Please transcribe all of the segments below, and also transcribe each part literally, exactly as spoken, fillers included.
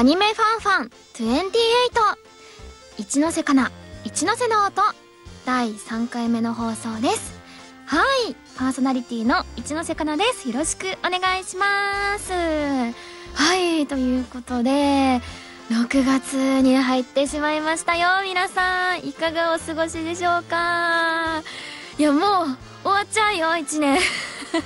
アニメファンファンにじゅうはち、一ノ瀬かな一ノ瀬の音だいさんかいめの放送です。はい、パーソナリティの一ノ瀬かなです。よろしくお願いします。はい、ということでろくがつに入ってしまいましたよ。皆さんいかがお過ごしでしょうか。いや、もう終わっちゃうよいちねん上半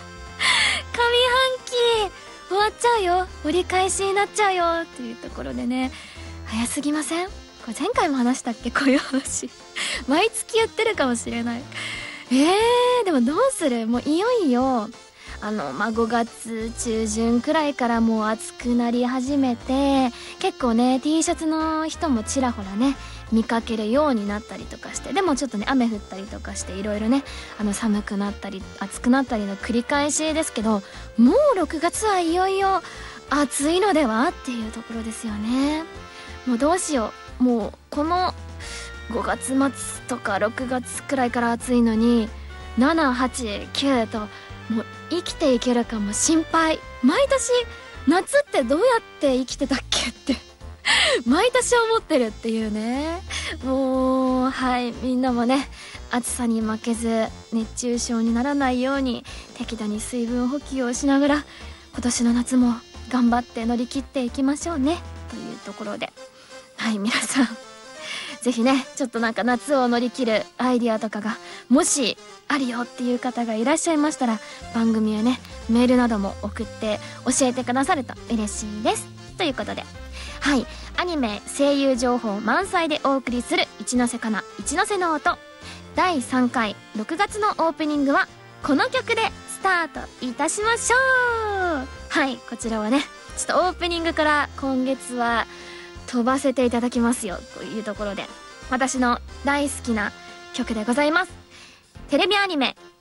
期終わっちゃうよ、折り返しになっちゃうよというところでね、早すぎません？これ前回も話したっけ、こういう話毎月言ってるかもしれない。えー、でもどうする？もういよいよあの、まあ、ごがつちゅうじゅんくらいからもう暑くなり始めて、結構ね T シャツの人もちらほらね見かけるようになったりとかして、でもちょっとね雨降ったりとかしていろいろね、あの寒くなったり暑くなったりの繰り返しですけど、もうろくがつはいよいよ暑いのではっていうところですよね。もうどうしよう、もうこのごがつまつとかろくがつくらいから暑いのになな、はち、きゅうともう生きていけるかも心配。毎年夏ってどうやって生きてたっけって毎年思ってるっていうね。もうはい、みんなもね暑さに負けず熱中症にならないように適度に水分補給をしながら今年の夏も頑張って乗り切っていきましょうねというところで、はい、皆さんぜひねちょっとなんか夏を乗り切るアイディアとかがもしあるよっていう方がいらっしゃいましたら、番組へねメールなども送って教えてくださると嬉しいですということで、はい、アニメ声優情報満載でお送りする一ノ瀬かな一ノ瀬の音だいさんかいろくがつのオープニングはこの曲でスタートいたしましょう。はい、こちらはねちょっとオープニングから今月は飛ばせていただきますよというところで、私の大好きな曲でございます。テレビアニメ